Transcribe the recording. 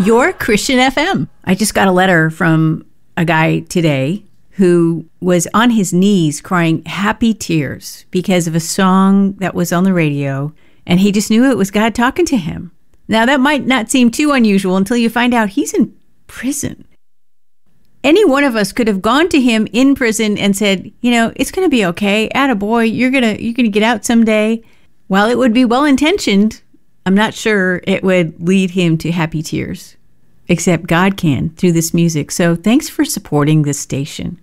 Your Christian FM. I just got a letter from a guy today who was on his knees crying happy tears because of a song that was on the radio, and he just knew it was God talking to him. Now, that might not seem too unusual until you find out he's in prison. Any one of us could have gone to him in prison and said, you know, it's going to be okay. Attaboy, you're going to get out someday. While it would be well-intentioned, I'm not sure it would lead him to happy tears. Except God can through this music. So thanks for supporting this station.